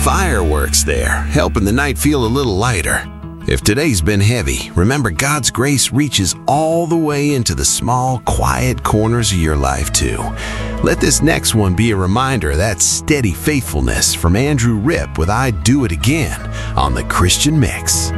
fireworks there, helping the night feel a little lighter. If today's been heavy, remember God's grace reaches all the way into the small, quiet corners of your life too. Let this next one be a reminder of that steady faithfulness from Andrew Ripp with I Do It Again on The Christian Mix.